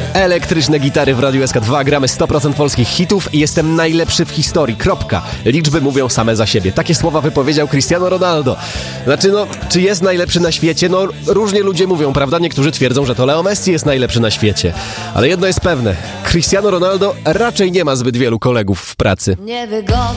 Elektryczne gitary w Radiu SK2, gramy 100% polskich hitów i jestem najlepszy w historii, kropka. Liczby mówią same za siebie. Takie słowa wypowiedział Cristiano Ronaldo. Znaczy, czy jest najlepszy na świecie? Różnie ludzie mówią, prawda? Niektórzy twierdzą, że to Leo Messi jest najlepszy na świecie. Ale jedno jest pewne, Cristiano Ronaldo raczej nie ma zbyt wielu kolegów w pracy. Niewygodne